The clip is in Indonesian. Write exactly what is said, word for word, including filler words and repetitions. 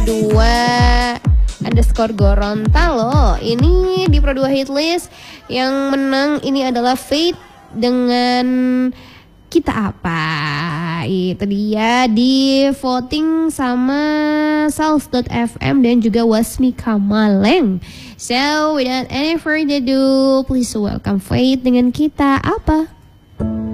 dua underscore Gorontalo. Ini di Pro dua Hitlist yang menang ini adalah Fate dengan Kita Apa. Itu dia di voting sama Salf dot f m dan juga Wasmi Kamaleng. So without any further ado, please welcome Fate dengan Kita Apa.